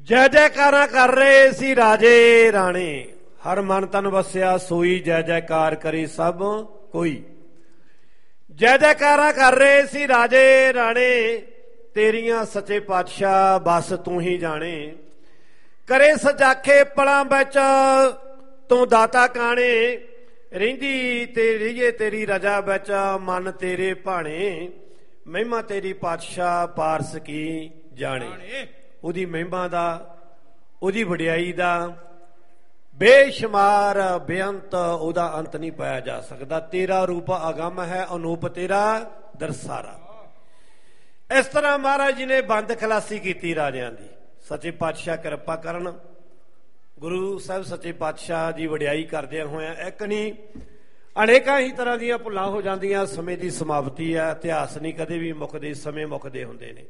ਜੈ ਜੈਕਾਰਾਂ ਕਰ ਰਹੇ ਸੀ ਰਾਜੇ ਰਾਣੇ, ਹਰ ਮਨ ਤਨ ਵਸਿਆ ਸੋਈ, ਜੈ ਜੈਕਾਰ ਕਰੀ ਸਭ ਕੋਈ। ਜੈ ਜੈਕਾਰਾਂ ਕਰ ਰਹੇ ਸੀ ਰਾਜੇ ਰਾਣੇ, ਤੇਰੀਆਂ ਸੱਚੇ ਪਾਤਸ਼ਾਹ ਬਸ ਤੂੰ ਹੀ ਜਾਣੇ। ਕਰੇ ਸਜਾਖੇ ਪਲਾਂ ਵਿੱਚ ਤੂੰ ਦਾਤਾ ਕਾਣੇ, ਰਹਿੰਦੀ ਤੇ ਰਹੀਏ ਤੇਰੀ ਰਜਾ ਵਿੱਚ ਮਨ ਤੇਰੇ ਭਾਣੇ। ਮਹਿਮਾ ਤੇਰੀ ਪਾਤਸ਼ਾਹ ਪਾਰਸ ਕੀ ਜਾਣੇ। ਉਹਦੀ ਮਹਿਮਾ ਦਾ, ਉਹਦੀ ਵਡਿਆਈ ਦਾ ਬੇਸ਼ੁਮਾਰ ਬੇਅੰਤ ਉਹਦਾ ਅੰਤ ਨਹੀਂ ਪਾਇਆ ਜਾ ਸਕਦਾ। ਤੇਰਾ ਰੂਪ ਅਗੰਮ ਹੈ, ਅਨੂਪ ਤੇਰਾ ਦਰਸਾਰਾ। ਇਸ ਤਰ੍ਹਾਂ ਮਹਾਰਾਜ ਜੀ ਨੇ ਬੰਦ ਖਲਾਸੀ ਕੀਤੀ ਰਾਜਿਆਂ ਦੀ। ਸੱਚੇ ਪਾਤਸ਼ਾਹ ਕਿਰਪਾ ਕਰਨ। ਗੁਰੂ ਸਾਹਿਬ ਸੱਚੇ ਪਾਤਸ਼ਾਹ ਦੀ ਵਡਿਆਈ ਕਰਦਿਆਂ ਹੋਇਆਂ ਇੱਕ ਨਹੀਂ ਅਨੇਕਾਂ ਹੀ ਤਰ੍ਹਾਂ ਦੀਆਂ ਭੁੱਲਾਂ ਹੋ ਜਾਂਦੀਆਂ। ਸਮੇਂ ਦੀ ਸਮਾਪਤੀ ਹੈ, ਇਤਿਹਾਸ ਨਹੀਂ ਕਦੇ ਵੀ ਮੁੱਕਦੇ, ਸਮੇਂ ਮੁੱਕਦੇ ਹੁੰਦੇ ਨੇ।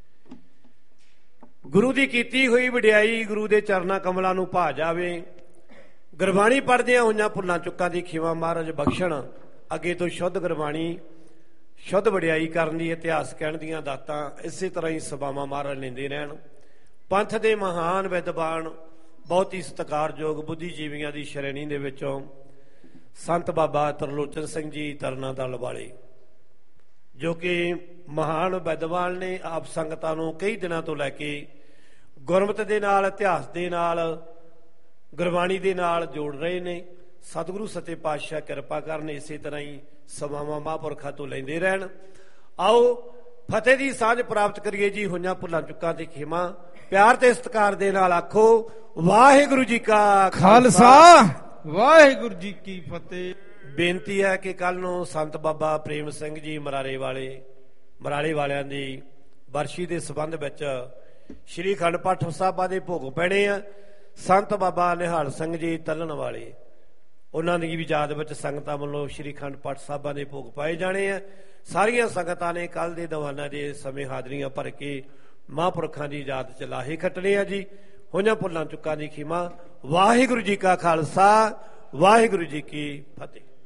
ਗੁਰੂ ਦੀ ਕੀਤੀ ਹੋਈ ਵਡਿਆਈ ਗੁਰੂ ਦੇ ਚਰਨਾਂ ਕਮਲਾਂ ਨੂੰ ਭਾ ਜਾਵੇ। ਗੁਰਬਾਣੀ ਪੜ੍ਹਦਿਆਂ ਹੋਈਆਂ ਭੁੱਲਾਂ ਚੁੱਕਾਂ ਦੀ ਖਿਮਾ ਮਹਾਰਾਜ ਬਖਸ਼ਣ। ਅੱਗੇ ਤੋਂ ਸ਼ੁੱਧ ਗੁਰਬਾਣੀ, ਸ਼ੁੱਧ ਵਡਿਆਈ ਕਰਨ ਦੀ, ਇਤਿਹਾਸ ਕਹਿਣ ਦੀਆਂ ਦਾਤਾਂ ਇਸੇ ਤਰ੍ਹਾਂ ਹੀ ਸਭਾਵਾਂ ਮਹਾਰਾਜ ਲੈਂਦੇ ਰਹਿਣ। ਪੰਥ ਦੇ ਮਹਾਨ ਵਿਦਵਾਨ, ਬਹੁਤ ਹੀ ਸਤਿਕਾਰਯੋਗ ਬੁੱਧੀਜੀਵੀਆਂ ਦੀ ਸ਼੍ਰੇਣੀ ਦੇ ਵਿੱਚੋਂ ਸੰਤ ਬਾਬਾ ਤਰਲੋਚਨ ਸਿੰਘ ਜੀ ਤਰਨਾ ਦਲ ਵਾਲੇ, ਜੋ ਕਿ ਮਹਾਨ ਵਿਦਵਾਨ ਨੇ, ਆਪ ਸੰਗਤਾਂ ਨੂੰ ਕਈ ਦਿਨਾਂ ਤੋਂ ਲੈ ਕੇ ਗੁਰਮਤਿ ਦੇ ਨਾਲ, ਇਤਿਹਾਸ ਦੇ ਨਾਲ, ਗੁਰਬਾਣੀ ਦੇ ਨਾਲ ਜੋੜ ਰਹੇ ਨੇ। ਸਤਿਗੁਰੂ ਸੱਚੇ ਪਾਤਸ਼ਾਹ ਕਿਰਪਾ ਕਰਨ, ਇਸੇ ਤਰ੍ਹਾਂ ਹੀ ਸਭਾਵਾਂ ਮਹਾਂਪੁਰਖਾਂ ਤੋਂ ਲੈਂਦੇ ਰਹਿਣ। ਆਓ ਫਤਿਹ ਦੀ ਸਾਂਝ ਪ੍ਰਾਪਤ ਕਰੀਏ ਜੀ। ਹੋਈਆਂ ਭੁੱਲਾਂ ਚੁੱਕਾਂ ਤੇ ਖਿਮਾ ਪਿਆਰ ਤੇ ਸਤਿਕਾਰ ਦੇ ਨਾਲ ਆਖੋ ਵਾਹਿਗੁਰੂ ਜੀ ਕਾ ਖਾਲਸਾ, ਵਾਹਿਗੁਰੂ ਜੀ ਕੀ ਫਤਿਹ। ਬੇਨਤੀ ਹੈ ਕਿ ਕੱਲ ਨੂੰ ਸੰਤ ਬਾਬਾ ਪ੍ਰੇਮ ਸਿੰਘ ਜੀ ਮਰਾਲੇ ਵਾਲਿਆਂ ਦੀ ਬਰਸ਼ੀ ਦੇ ਸੰਬੰਧ ਵਿੱਚ ਸ਼੍ਰੀ ਅਖੰਡ ਪਾਠ ਸਾਹਿਬਾਂ ਦੇ ਭੋਗ ਪੈਣੇ ਆ। ਸੰਤ ਬਾਬਾ ਨਿਹਾਲ ਸਿੰਘ ਜੀ ਤਲਣ ਵਾਲੇ, ਉਹਨਾਂ ਦੀ ਵੀ ਯਾਦ ਵਿੱਚ ਸੰਗਤਾਂ ਵੱਲੋਂ ਸ਼੍ਰੀ ਅਖੰਡ ਪਾਠ ਸਾਹਿਬਾਂ ਦੇ ਭੋਗ ਪਾਏ ਜਾਣੇ ਆ। ਸਾਰੀਆਂ ਸੰਗਤਾਂ ਨੇ ਕੱਲ ਦੇ ਦੀਵਾਨਾਂ ਦੇ ਸਮੇਂ ਹਾਜ਼ਰੀਆਂ ਭਰ ਕੇ ਮਹਾਂਪੁਰਖਾਂ ਦੀ ਯਾਦ ਚ ਲਾਹੇ ਖੱਟਣੇ ਆ ਜੀ। ਹੋਈਆਂ ਭੁੱਲਾਂ ਚੁੱਕਾਂ ਦੀ ਖਿਮਾ। ਵਾਹਿਗੁਰੂ ਜੀ ਕਾ ਖਾਲਸਾ, ਵਾਹਿਗੁਰੂ ਜੀ ਕੀ ਫਤਿਹ।